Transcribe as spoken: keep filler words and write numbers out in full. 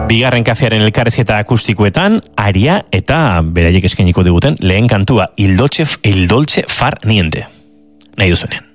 Bigarren kafearen elkarrezketa akustikoetan, aria eta beraiek eskainiko diguten lehen kantua, Il dolce, il dolce far niente. Nahi duzuenen.